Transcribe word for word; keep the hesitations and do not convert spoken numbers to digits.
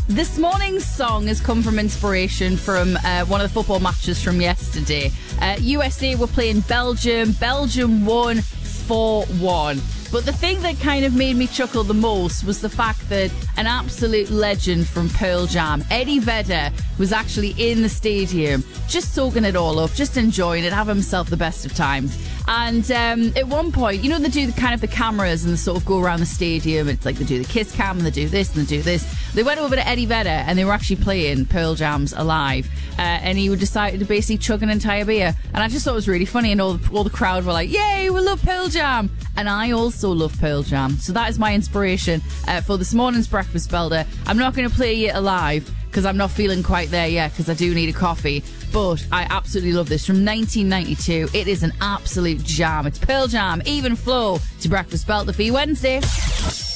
This morning's song has come from inspiration from uh, one of the football matches from yesterday. Uh, U S A were playing Belgium. Belgium won four one. But the thing that kind of made me chuckle the most was the fact that an absolute legend from Pearl Jam, Eddie Vedder, was actually in the stadium, just soaking it all up, just enjoying it, having himself the best of times. And um, at one point, you know, they do the kind of the cameras and they sort of go around the stadium. It's like they do the kiss cam and they do this and they do this. They went over to Eddie Vedder and they were actually playing Pearl Jam's Alive. Uh, and he would decided to basically chug an entire beer. And I just thought it was really funny. And all the, all the crowd were like, yay, we love Pearl Jam. And I also love Pearl Jam. So that is my inspiration uh, for this morning's Breakfast Belter. I'm not going to play it Alive because I'm not feeling quite there yet because I do need a coffee. But I absolutely love this. From nineteen ninety-two, it is an absolute jam. It's Pearl Jam, Even Flow to Breakfast Belter for you Wednesday.